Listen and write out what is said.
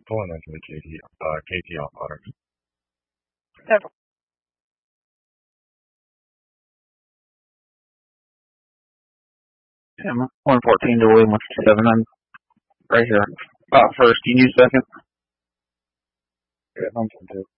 pulling into the KT auto. Yep. Yeah, 114 to William 157. I'm right here. First, you need second? Yeah, I'm 2.